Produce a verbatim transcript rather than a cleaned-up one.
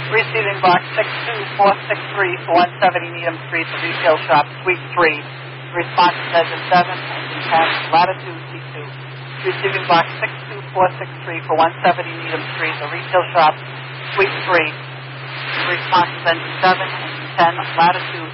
Receiving box six two four six three for one seventy Needham Street, the retail shop, suite three. Response is engine seven, engine ten, latitude T two. Receiving box six two four six three for one seventy Needham Street, the retail shop, suite three. Response is engine seven, engine ten, latitude